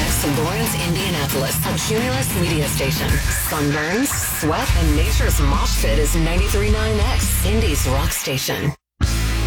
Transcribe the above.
X Lawrence, Indianapolis, a Cumulus media station. Sunburns, sweat, and nature's mosh pit is 93.9 X, Indy's rock station.